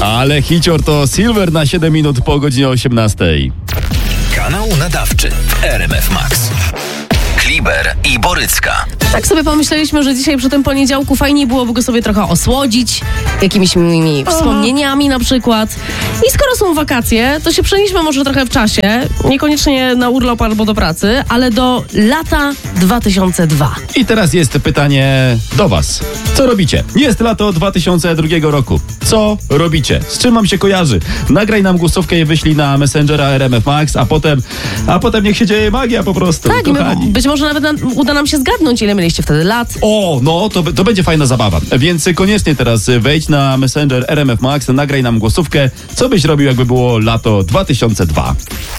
Ale hicior to Silver na 7 minut po godzinie 18. Kanał nadawczy w RMF Max. Kliber i Borycka. Tak sobie pomyśleliśmy, że dzisiaj przy tym poniedziałku fajnie byłoby go sobie trochę osłodzić jakimiś miłymi wspomnieniami na przykład. I skoro są wakacje, to się przenieśmy może trochę w czasie, niekoniecznie na urlop albo do pracy, ale do lata 2002. I teraz jest pytanie do was. Co robicie? Jest lato 2002 roku. Co robicie? Z czym wam się kojarzy? Nagraj nam głosówkę i wyślij na Messengera RMF Max, a potem niech się dzieje magia po prostu. Tak, kochani. być może nawet uda nam się zgadnąć, ile mieliście wtedy lat. O, no to będzie fajna zabawa. Więc koniecznie teraz wejdź na Messenger RMF Max, nagraj nam głosówkę. Co byś robił, jakby było lato 2002?